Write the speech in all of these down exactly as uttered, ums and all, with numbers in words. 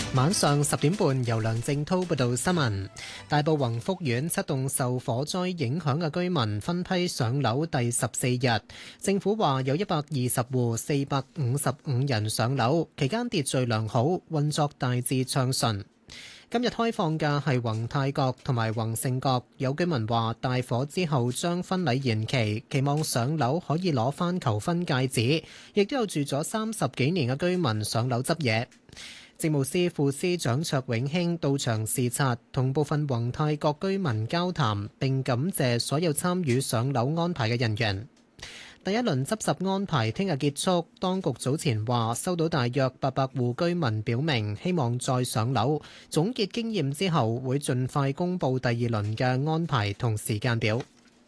晚上十點半，由梁正滔報道新聞。大埔宏福苑七棟受火災影響嘅居民分批上樓第十四日，政府話有一百二十戶四百五十五人上樓，期間秩序良好，運作大致暢順。今日開放嘅係宏泰閣同埋宏盛閣，有居民話大火之後將婚禮延期，期望上樓可以攞返求婚戒指，亦都有住咗三十幾年嘅居民上樓執嘢。政務司副司長卓永興到場視察，同部分宏泰閣居民交談，並感謝所有參與上樓安排嘅人員。第一輪執拾安排聽日結束，當局早前話收到大約八百戶居民表明希望再上樓，總結經驗之後會盡快公佈第二輪嘅安排同時間表。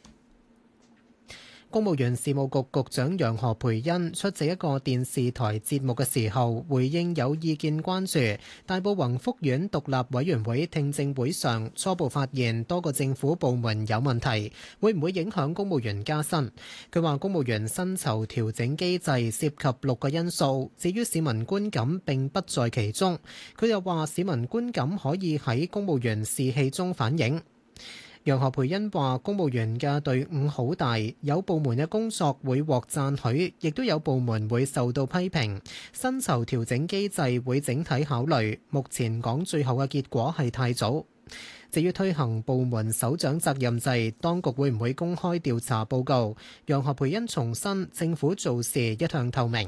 公務員事務局局長楊何蓓茵出席一個電視台節目嘅時候，回應有意見關注大埔宏福苑獨立委員會聽證會上初步發現多個政府部門有問題，會唔會影響公務員加薪？佢話公務員薪酬調整機制涉及六個因素，至於市民觀感並不在其中。佢又話市民觀感可以喺公務員士氣中反映。楊何蓓茵話：公務員嘅隊伍好大，有部門嘅工作會獲讚許，亦都有部門會受到批評。薪酬調整機制會整體考慮，目前講最後嘅結果係太早。至於推行部門首長責任制，當局會唔會公開調查報告？楊何蓓茵重申，政府做事一向透明。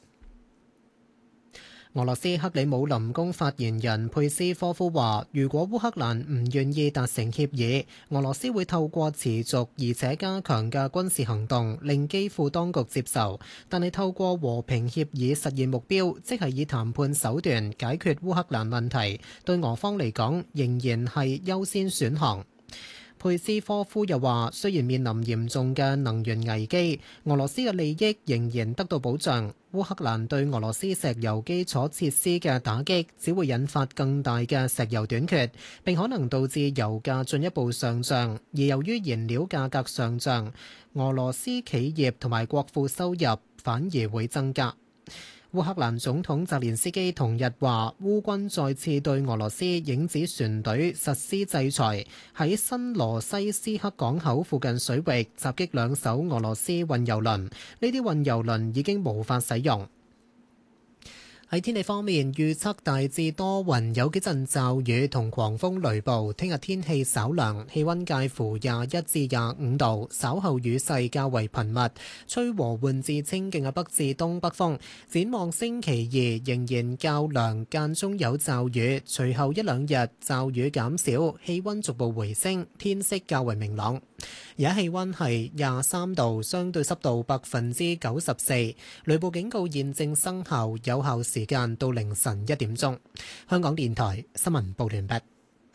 俄羅斯克里姆林宮發言人佩斯科夫話，如果烏克蘭唔願意達成協議，俄羅斯會透過持續而且加強嘅軍事行動令基輔當局接受，但係透過和平協議實現目標，即係以談判手段解決烏克蘭問題，對俄方嚟講仍然係優先選項。佩斯科夫又話，雖然面臨嚴重嘅能源危機，俄羅斯嘅利益仍然得到保障。烏克蘭對俄羅斯石油基礎設施嘅打擊只會引發更大嘅石油短缺，並可能導致油價進一步上漲。而由於燃料價格上漲，俄羅斯企業同埋國庫收入反而會增加。烏克蘭總統澤連斯基同日話，烏軍再次對俄羅斯影子船隊實施制裁，喺新羅西斯克港口附近水域襲擊兩艘俄羅斯運油輪，呢啲運油輪已經無法使用。喺天氣方面，預測大致多雲，有幾陣驟雨同狂風雷暴。聽日天氣稍涼，氣溫介乎廿一至廿五度，稍後雨勢較為頻密，吹和緩至清勁嘅北至東北風。展望星期二仍然較涼，間中有驟雨，隨後一兩日驟雨減少，氣溫逐步回升，天色較為明朗。而家氣溫係廿三度，相對濕度百分之九十四，雷暴警告現正生效，有效時間到凌晨一點鐘。香港電台新聞報完畢。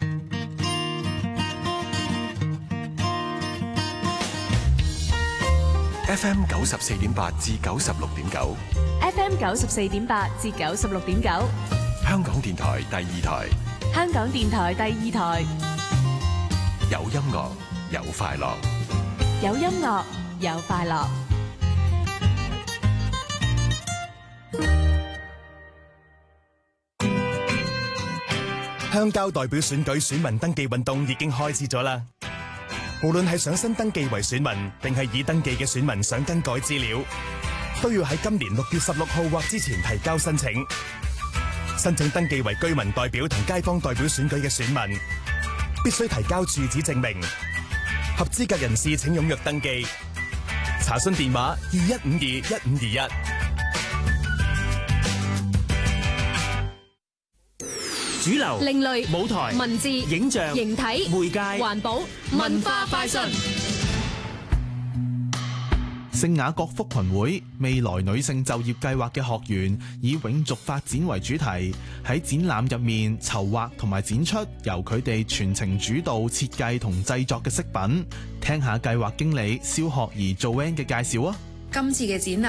F M 九十四點八至九十六點九 ，F M 九十四點八至九十六點九， 香港電台第二台， 香港電台第二台， 有音樂有快樂， 有音樂有快樂。 鄉郊代表選舉選民登記運動已經開始咗啦！無論係想新登記為選民，定係已登記嘅選民想更改資料，都要喺今年六月十六號或之前提交申請。申請登記為居民代表同街坊代表選舉嘅選民，必須提交住址證明。合資格人士請踴躍登記。查詢電話二一五二一五二一。 主流、 另類、 舞台、 文字、 影像、 形體、 媒介、 環保、文化快訊。 聖雅各福群會未來女性就業計劃嘅學員以永續發展為主題，喺展覽入面籌劃同埋展出由佢哋全程主導設計同製作嘅飾品。聽下計劃經理蕭學儀做 N 嘅介紹啊！ 今次嘅展覽